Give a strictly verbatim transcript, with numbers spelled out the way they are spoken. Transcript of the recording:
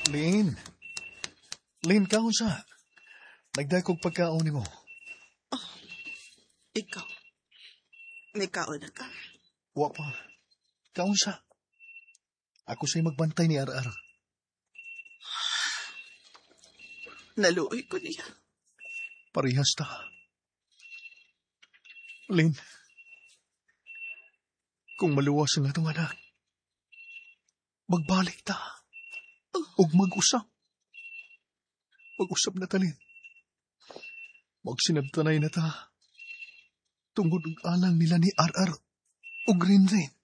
Lin, Lin, kaon sa? Nagdakog pagkaon mo. Ikaw, may kaon na ka. Wa pa. Kaon sa? Ako sa'y magbantay ni Ar-Ar. Naluoy ko niya. Parihas ta. Lin, kung maluwas ang atong anak, magbalik ta. O mag-usap. Mag-usap na talin. Magsinabtanay na ta. Tungod ang alang nila ni Ar-Ar o Rinrin.